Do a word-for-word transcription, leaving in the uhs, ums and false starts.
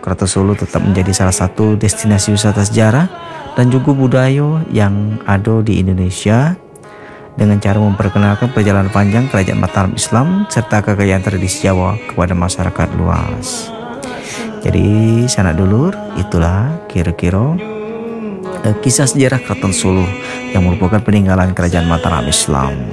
Keraton Solo tetap menjadi salah satu destinasi wisata sejarah dan juga budaya yang ada di Indonesia dengan cara memperkenalkan perjalanan panjang kerajaan Mataram Islam serta kekayaan tradisi Jawa kepada masyarakat luas. Jadi sanak dulur, itulah kira-kira eh, kisah sejarah Keraton Solo yang merupakan peninggalan kerajaan Mataram Islam.